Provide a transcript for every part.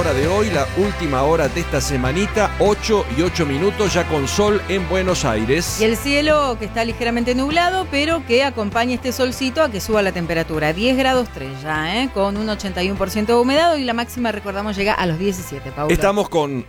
hora de hoy, la última hora de esta semanita, 8:08 ya con sol en Buenos Aires. Y el cielo que está ligeramente nublado, pero que acompaña este solcito a que suba la temperatura. 10 grados 3 ya, con un 81% de humedad, y la máxima, recordamos, llega a los 17, Paulo. Estamos con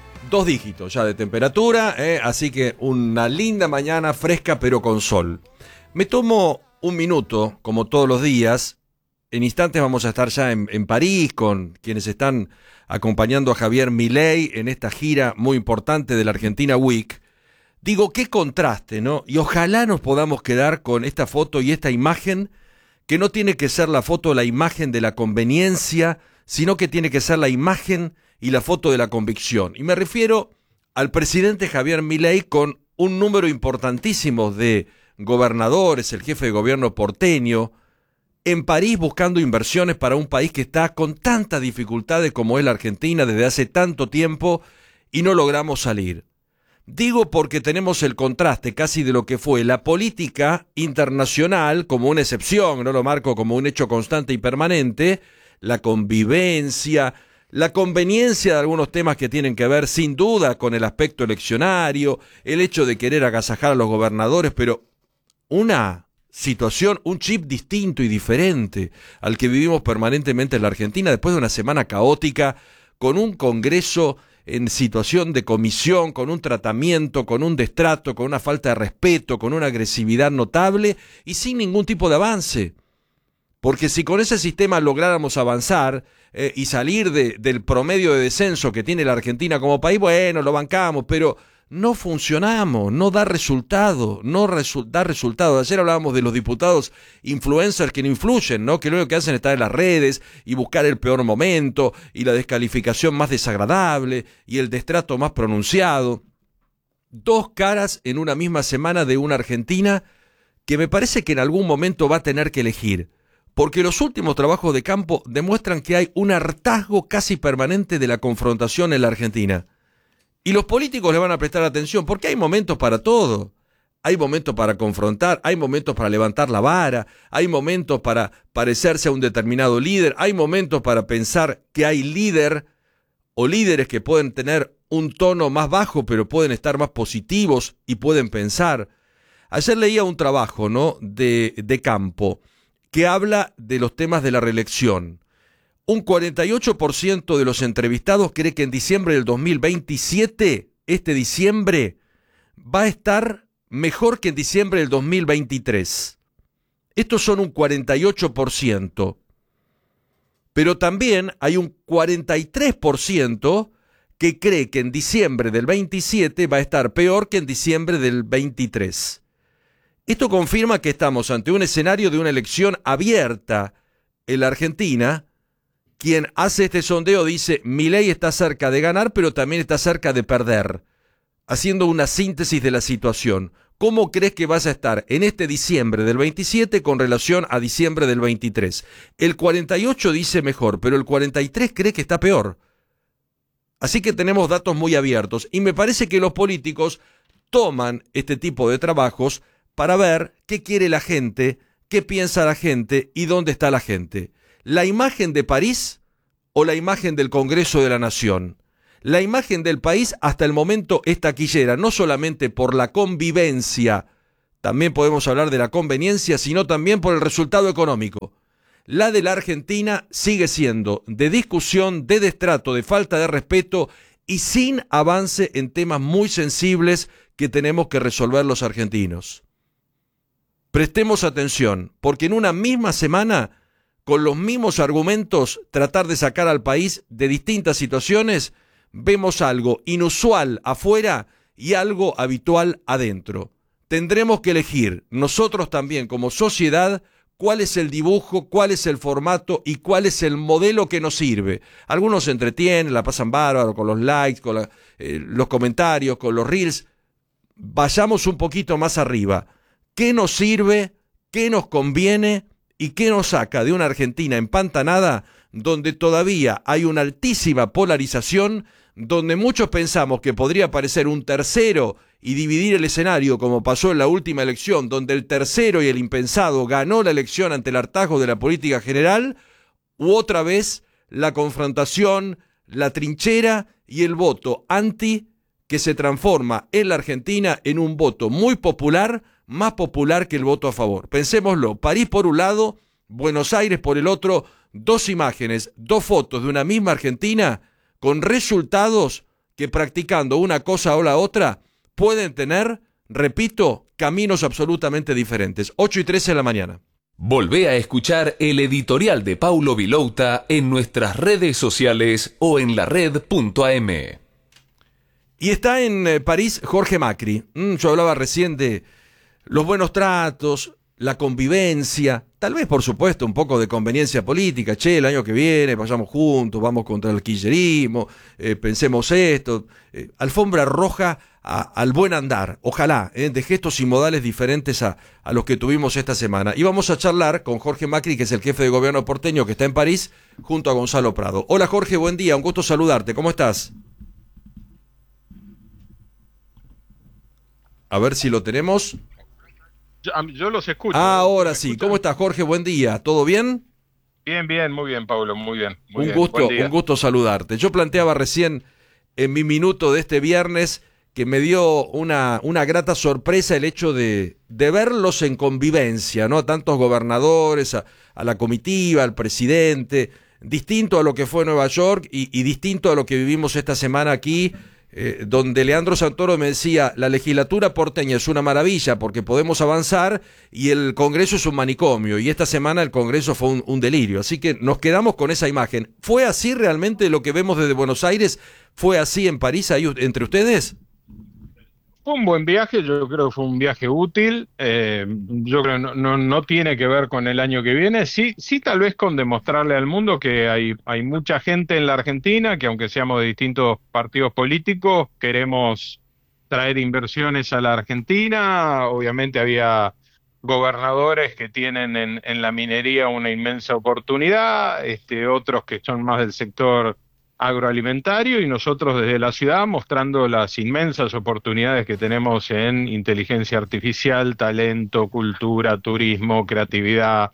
2 dígitos ya de temperatura, así que una linda mañana fresca pero con sol. Me tomo un minuto, como todos los días. En instantes vamos a estar ya en París con quienes están acompañando a Javier Milei en esta gira muy importante de la Argentina Week. Digo, qué contraste, ¿no? Y ojalá nos podamos quedar con esta foto y esta imagen, que no tiene que ser la foto o la imagen de la conveniencia, sino que tiene que ser la imagen y la foto de la convicción. Y me refiero al presidente Javier Milei con un número importantísimo de gobernadores, el jefe de gobierno porteño, en París buscando inversiones para un país que está con tantas dificultades como es la Argentina desde hace tanto tiempo y no logramos salir. Digo porque tenemos el contraste casi de lo que fue la política internacional como una excepción, no lo marco como un hecho constante y permanente, la convivencia, la conveniencia de algunos temas que tienen que ver sin duda con el aspecto eleccionario, el hecho de querer agasajar a los gobernadores, pero una situación, un chip distinto y diferente al que vivimos permanentemente en la Argentina después de una semana caótica, con un Congreso en situación de comisión, con un tratamiento, con un destrato, con una falta de respeto, con una agresividad notable y sin ningún tipo de avance. Porque si con ese sistema lográramos avanzar y salir del promedio de descenso que tiene la Argentina como país, bueno, lo bancamos, pero no funcionamos, no da resultado, da resultado. Ayer hablábamos de los diputados influencers que no influyen, ¿no? Que lo único que hacen es estar en las redes y buscar el peor momento y la descalificación más desagradable y el destrato más pronunciado. 2 caras en una misma semana de una Argentina que me parece que en algún momento va a tener que elegir, porque los últimos trabajos de campo demuestran que hay un hartazgo casi permanente de la confrontación en la Argentina. Y los políticos le van a prestar atención, porque hay momentos para todo. Hay momentos para confrontar, hay momentos para levantar la vara, hay momentos para parecerse a un determinado líder, hay momentos para pensar que hay líder o líderes que pueden tener un tono más bajo, pero pueden estar más positivos y pueden pensar. Ayer leía un trabajo, ¿no?, de campo que habla de los temas de la reelección. Un 48% de los entrevistados cree que en diciembre del 2027, este diciembre, va a estar mejor que en diciembre del 2023. Estos son un 48%. Pero también hay un 43% que cree que en diciembre del 27 va a estar peor que en diciembre del 23. Esto confirma que estamos ante un escenario de una elección abierta en la Argentina. Quien hace este sondeo dice, Milei está cerca de ganar, pero también está cerca de perder, haciendo una síntesis de la situación. ¿Cómo crees que vas a estar en este diciembre del 27 con relación a diciembre del 23? El 48 dice mejor, pero el 43 cree que está peor. Así que tenemos datos muy abiertos y me parece que los políticos toman este tipo de trabajos para ver qué quiere la gente, qué piensa la gente y dónde está la gente. ¿La imagen de París o la imagen del Congreso de la Nación? La imagen del país hasta el momento es taquillera, no solamente por la convivencia, también podemos hablar de la conveniencia, sino también por el resultado económico. La de la Argentina sigue siendo de discusión, de destrato, de falta de respeto y sin avance en temas muy sensibles que tenemos que resolver los argentinos. Prestemos atención, porque en una misma semana, con los mismos argumentos, tratar de sacar al país de distintas situaciones, vemos algo inusual afuera y algo habitual adentro. Tendremos que elegir, nosotros también como sociedad, cuál es el dibujo, cuál es el formato y cuál es el modelo que nos sirve. Algunos se entretienen, la pasan bárbaro con los likes, con los comentarios, con los reels. Vayamos un poquito más arriba. ¿Qué nos sirve? ¿Qué nos conviene? ¿Y qué nos saca de una Argentina empantanada donde todavía hay una altísima polarización, donde muchos pensamos que podría aparecer un tercero y dividir el escenario como pasó en la última elección, donde el tercero y el impensado ganó la elección ante el hartazgo de la política general, u otra vez la confrontación, la trinchera y el voto anti, que se transforma en la Argentina en un voto muy popular, más popular que el voto a favor. Pensémoslo, París por un lado, Buenos Aires por el otro, dos imágenes, dos fotos de una misma Argentina con resultados que practicando una cosa o la otra pueden tener, repito, caminos absolutamente diferentes. 8:13 de la mañana. Volvé a escuchar el editorial de Paulo Vilouta en nuestras redes sociales o en lared.am. Y está en París Jorge Macri. Yo hablaba recién de los buenos tratos, la convivencia, tal vez por supuesto un poco de conveniencia política. Che, el año que viene vayamos juntos, vamos contra el kirchnerismo, pensemos esto. Alfombra roja al buen andar, ojalá, de gestos y modales diferentes a los que tuvimos esta semana. Y vamos a charlar con Jorge Macri, que es el jefe de gobierno porteño que está en París, junto a Gonzalo Prado. Hola Jorge, buen día, un gusto saludarte, ¿cómo estás? A ver si lo tenemos. Yo los escucho. Ahora sí. ¿Cómo estás, Jorge? Buen día. ¿Todo bien? Bien, muy bien, Pablo, muy bien. Un gusto saludarte. Yo planteaba recién en mi minuto de este viernes que me dio una grata sorpresa el hecho de verlos en convivencia, ¿no? A tantos gobernadores, a la comitiva, al presidente, distinto a lo que fue Nueva York y distinto a lo que vivimos esta semana aquí, donde Leandro Santoro me decía, la legislatura porteña es una maravilla porque podemos avanzar y el Congreso es un manicomio, y esta semana el Congreso fue un delirio, así que nos quedamos con esa imagen. ¿Fue así realmente lo que vemos desde Buenos Aires? ¿Fue así en París, ahí entre ustedes? Fue un buen viaje, yo creo que fue un viaje útil. Yo creo que no tiene que ver con el año que viene, sí tal vez con demostrarle al mundo que hay mucha gente en la Argentina que, aunque seamos de distintos partidos políticos, queremos traer inversiones a la Argentina. Obviamente había gobernadores que tienen en la minería una inmensa oportunidad, otros que son más del sector agroalimentario, y nosotros desde la ciudad mostrando las inmensas oportunidades que tenemos en inteligencia artificial, talento, cultura, turismo, creatividad,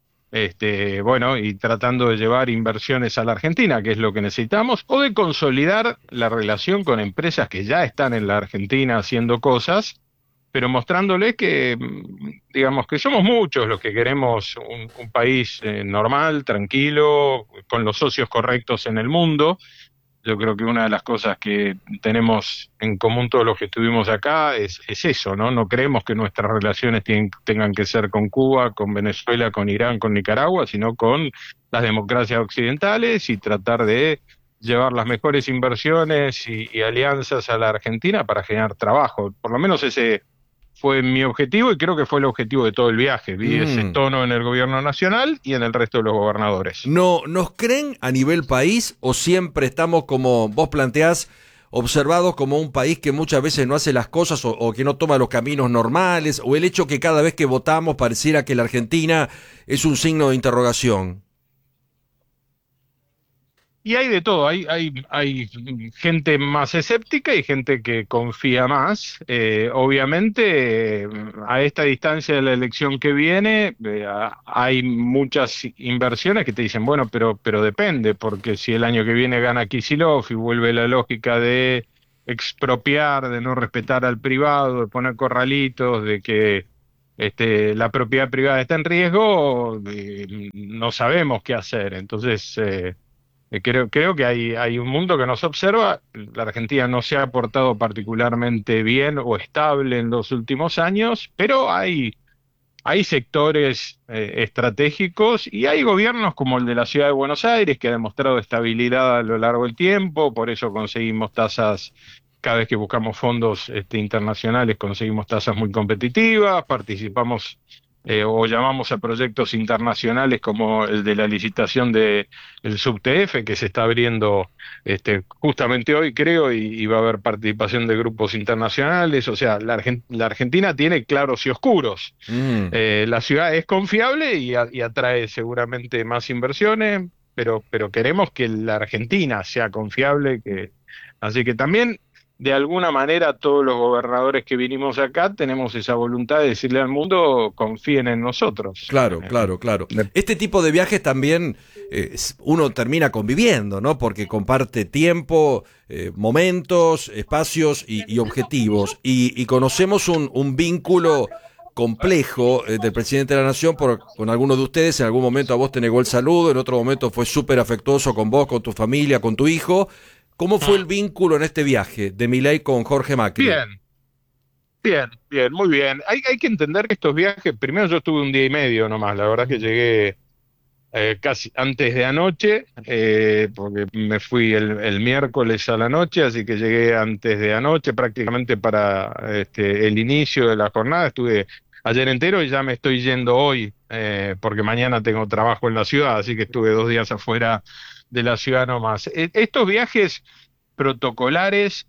y tratando de llevar inversiones a la Argentina, que es lo que necesitamos, o de consolidar la relación con empresas que ya están en la Argentina haciendo cosas, pero mostrándoles que, digamos, que somos muchos los que queremos un país normal, tranquilo, con los socios correctos en el mundo. Yo creo que una de las cosas que tenemos en común todos los que estuvimos acá es eso, ¿no? No creemos que nuestras relaciones tengan que ser con Cuba, con Venezuela, con Irán, con Nicaragua, sino con las democracias occidentales, y tratar de llevar las mejores inversiones y alianzas a la Argentina para generar trabajo. Por lo menos ese fue mi objetivo, y creo que fue el objetivo de todo el viaje. Vi ese tono en el gobierno nacional y en el resto de los gobernadores. ¿No nos creen a nivel país, o siempre estamos, como vos planteás, observados como un país que muchas veces no hace las cosas o que no toma los caminos normales, o el hecho que cada vez que votamos pareciera que la Argentina es un signo de interrogación? Y hay de todo, hay gente más escéptica y gente que confía más. Obviamente, a esta distancia de la elección que viene, hay muchas inversiones que te dicen, bueno, pero depende, porque si el año que viene gana Kicillof y vuelve la lógica de expropiar, de no respetar al privado, de poner corralitos, de que la propiedad privada está en riesgo, no sabemos qué hacer. Entonces, creo que hay un mundo que nos observa. La Argentina no se ha portado particularmente bien o estable en los últimos años, pero hay sectores estratégicos, y hay gobiernos como el de la Ciudad de Buenos Aires, que ha demostrado estabilidad a lo largo del tiempo. Por eso conseguimos tasas, cada vez que buscamos fondos internacionales, conseguimos tasas muy competitivas. Participamos o llamamos a proyectos internacionales como el de la licitación del SUBTF, que se está abriendo justamente hoy, creo, y va a haber participación de grupos internacionales. O sea, la Argentina tiene claros y oscuros. La ciudad es confiable y atrae seguramente más inversiones, pero queremos que la Argentina sea confiable, así que también de alguna manera todos los gobernadores que vinimos acá tenemos esa voluntad de decirle al mundo, confíen en nosotros. Claro, claro, claro. Este tipo de viajes también uno termina conviviendo, ¿no? Porque comparte tiempo, momentos, espacios y objetivos. Y conocemos un vínculo complejo del presidente de la Nación con algunos de ustedes. En algún momento a vos te negó el saludo, en otro momento fue súper afectuoso con vos, con tu familia, con tu hijo. ¿Cómo fue el vínculo en este viaje de Milei con Jorge Macri? Bien, bien, bien, muy bien. Hay que entender que estos viajes, primero yo estuve un día y medio nomás, la verdad que llegué casi antes de anoche, porque me fui el miércoles a la noche, así que llegué antes de anoche prácticamente para el inicio de la jornada. Estuve ayer entero y ya me estoy yendo hoy, porque mañana tengo trabajo en la ciudad, así que estuve 2 días afuera de la ciudad nomás. Estos viajes protocolares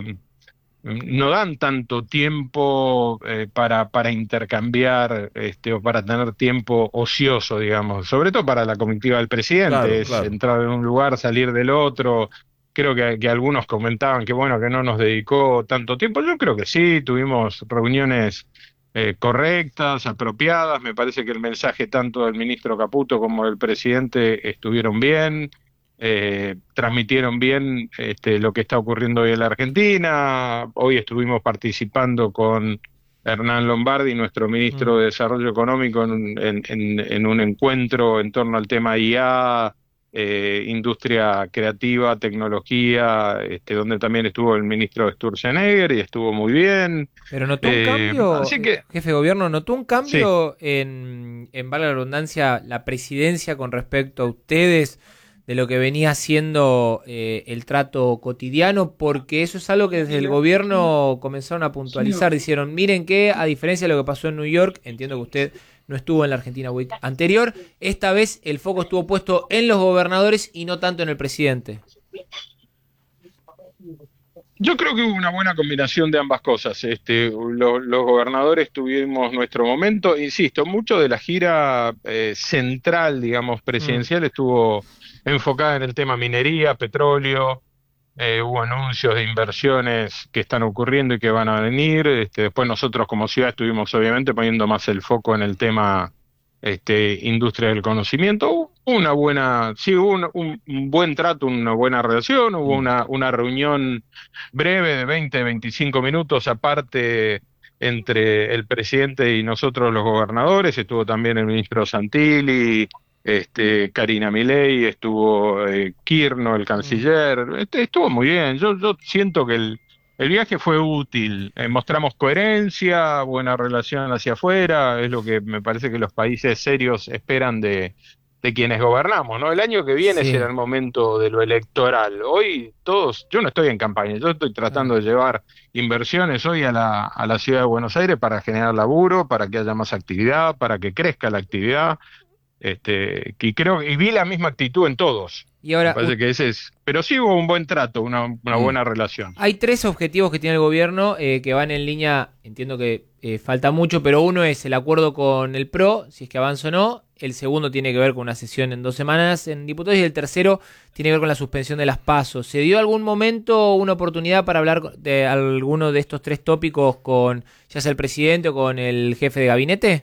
no dan tanto tiempo para intercambiar o para tener tiempo ocioso, digamos, sobre todo para la comitiva del presidente, Claro, es claro. entrar en un lugar, salir del otro. Creo que algunos comentaban que bueno, que no nos dedicó tanto tiempo. Yo creo que sí, tuvimos reuniones correctas, apropiadas. Me parece que el mensaje tanto del ministro Caputo como del presidente estuvieron bien, transmitieron bien lo que está ocurriendo hoy en la Argentina. Hoy estuvimos participando con Hernán Lombardi, nuestro ministro de Desarrollo Económico, en un encuentro en torno al tema IA, industria creativa, tecnología, donde también estuvo el ministro Sturzenegger y estuvo muy bien. Pero notó un cambio, Así que jefe de gobierno, notó un sí. cambio en valga la redundancia, la presidencia con respecto a ustedes, de lo que venía siendo el trato cotidiano, porque eso es algo que desde el gobierno comenzaron a puntualizar. Dijeron, miren que a diferencia de lo que pasó en New York, entiendo que usted no estuvo en la Argentina Week anterior, esta vez el foco estuvo puesto en los gobernadores y no tanto en el presidente. Yo creo que hubo una buena combinación de ambas cosas. Los gobernadores tuvimos nuestro momento, insisto, mucho de la gira central, digamos, presidencial estuvo enfocada en el tema minería, petróleo. Hubo anuncios de inversiones que están ocurriendo y que van a venir. Después nosotros como ciudad estuvimos obviamente poniendo más el foco en el tema industria del conocimiento. Hubo una buena, sí, hubo un buen trato, una buena relación. Hubo una reunión breve de 25 minutos aparte entre el presidente y nosotros los gobernadores. Estuvo también el ministro Santilli, Karina Milei, estuvo Kirno, el canciller. Estuvo muy bien. Yo siento que el viaje fue útil. Mostramos coherencia, buena relación hacia afuera, es lo que me parece que los países serios esperan de quienes gobernamos, ¿no? El año que viene Sí. será el momento de lo electoral. Hoy yo no estoy en campaña, yo estoy tratando de llevar inversiones hoy a la ciudad de Buenos Aires para generar laburo, para que haya más actividad, para que crezca la actividad. Que creo y vi la misma actitud en todos. Y ahora, Me parece que ese es, pero sí hubo un buen trato, una buena relación. hay tres objetivos que tiene el gobierno que van en línea, entiendo que falta mucho, pero uno es el acuerdo con el PRO, si es que avanza o no. El segundo tiene que ver con una sesión en 2 semanas en diputados y el tercero tiene que ver con la suspensión de las PASO. ¿Se dio algún momento una oportunidad para hablar de alguno de estos tres tópicos con ya sea el presidente o con el jefe de gabinete?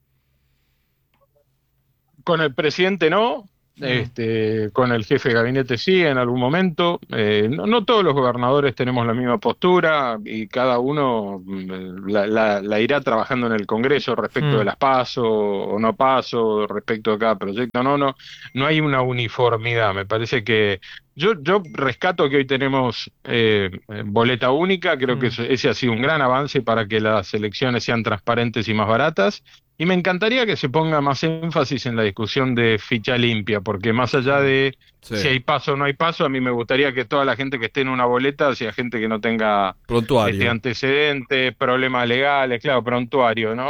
Con el presidente no, con el jefe de gabinete sí, en algún momento. No todos los gobernadores tenemos la misma postura y cada uno la irá trabajando en el Congreso respecto de las PASO o no PASO, respecto de cada proyecto. No hay una uniformidad. Me parece que yo rescato que hoy tenemos boleta única. Creo que ese ha sido un gran avance para que las elecciones sean transparentes y más baratas. Y me encantaría que se ponga más énfasis en la discusión de ficha limpia, porque más allá de si hay paso o no hay paso, a mí me gustaría que toda la gente que esté en una boleta sea gente que no tenga Prontuario. antecedentes, problemas legales, claro, prontuario, ¿no?